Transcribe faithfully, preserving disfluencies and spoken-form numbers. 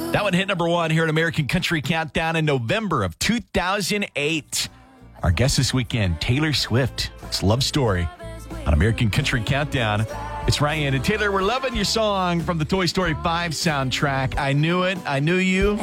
That one hit number one here at American Country Countdown in November of two thousand eight. Our guest this weekend, Taylor Swift. It's Love Story on American Country Countdown. It's Ryan and Taylor. We're loving your song from the Toy Story five soundtrack. I Knew It. I Knew You.